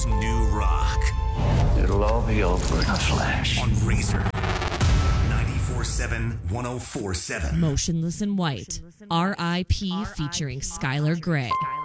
It's new rock. It'll all be over in a flash. On Razor. 94.7, 104.7. Motionless in White. R.I.P. featuring Skylar Grey.